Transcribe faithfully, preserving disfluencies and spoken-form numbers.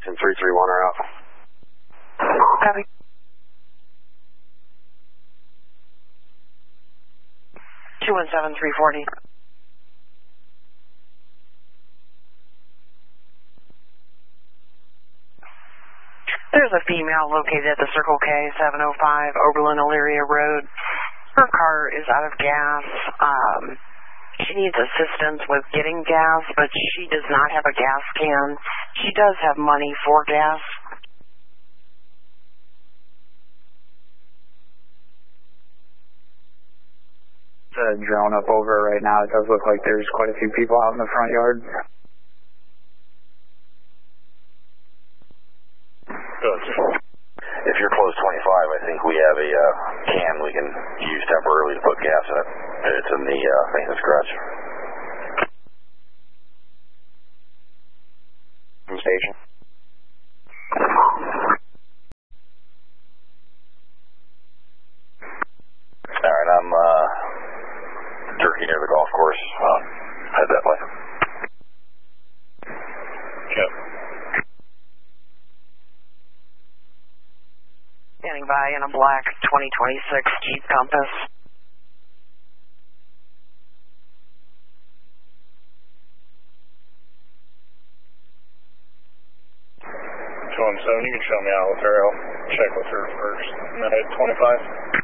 Washington three three one are out. Copy. two one seven three forty. There's a female located at the Circle K, seven oh five Oberlin Elyria Road. Her car is out of gas. Um, she needs assistance with getting gas, but she does not have a gas can. She does have money for gas. A drone up over right now. It does look like there's quite a few people out in the front yard. Good. If you're close twenty-five, I think we have a uh, can we can use temporarily to put gas in it. It's in the uh, maintenance garage. Station. All right, I'm uh, Turkey near the golf course. Uh, head that way. Yep. Standing by in a black twenty twenty-six Jeep Compass. two one seven, you can show me out with her. I'll check with her first. I'm at twenty-five.